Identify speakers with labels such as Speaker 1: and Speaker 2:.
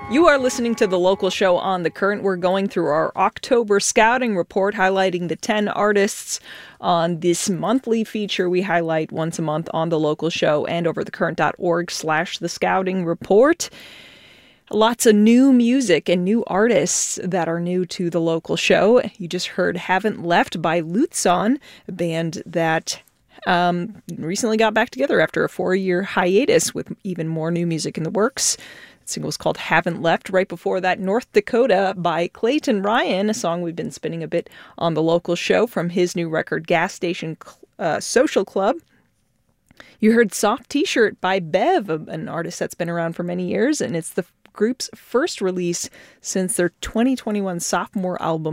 Speaker 1: You are listening to The Local Show on The Current. We're going through our October scouting report, highlighting the 10 artists on this monthly feature we highlight once a month on The Local Show and over thecurrent.org/the scouting report. Lots of new music and new artists that are new to The Local Show. You just heard Haven't Left by Lutson, a band that recently got back together after a 4-year hiatus with even more new music in the works. The single was called Haven't Left. Right before that, North Dakota by Clayton Ryan, a song we've been spinning a bit on The Local Show from his new record, Gas Station Social Club. You heard Soft T-Shirt by Bev, an artist that's been around for many years, and it's the group's first release since their 2021 sophomore album,